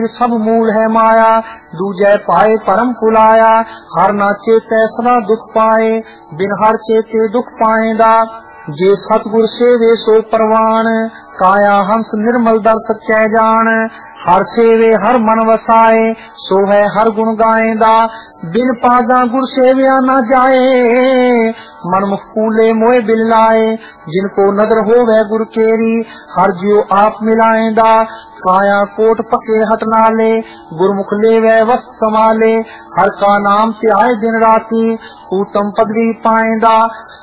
सब मूल है माया, दूजै पाए परम कुलाया। हर ना चेते सदा दुख पाए, बिन हर चेते दुख पाएंदा। जे सतगुर सेवे सो परवान, काया हंस निर्मल दर सच्चै जान। हर सेवे हर मन वसाए, सो है हर गुण गाएंदा। बिन पाजा गुर सेविया न जाए, मन मुख कूले मोए बिल लाए। जिनको नदर हो वह गुर केरी, हर जियो आप मिलाएंदा। काया कोट पके हट नाले, गुरमुख ले वह वस्त संभाले। हर का नाम त्याय दिन राती, उत्तम पदवी पाएंदा।